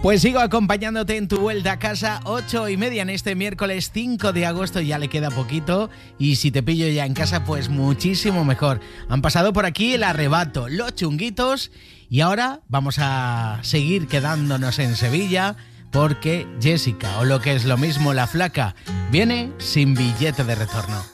Pues sigo acompañándote en tu vuelta a casa, 8:30 en este miércoles 5 de agosto, ya le queda poquito y si te pillo ya en casa pues muchísimo mejor. Han pasado por aquí el Arrebato, Los Chunguitos y ahora vamos a seguir quedándonos en Sevilla porque Jessica, o lo que es lo mismo La Flaca, viene sin billete de retorno.